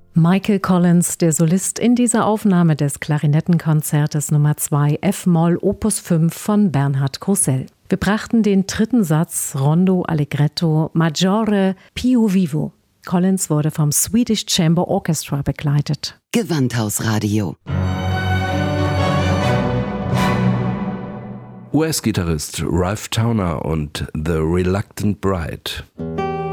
Michael Collins, der Solist in dieser Aufnahme des Klarinettenkonzertes Nummer 2 F-Moll Opus 5 von Bernhard Krussell. Wir brachten den dritten Satz Rondo Allegretto Maggiore più vivo. Collins wurde vom Swedish Chamber Orchestra begleitet. Gewandhausradio. US-Gitarrist Ralph Towner und The Reluctant Bride.